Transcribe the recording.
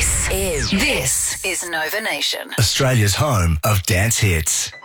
This is Nova Nation. Australia's home of dance hits.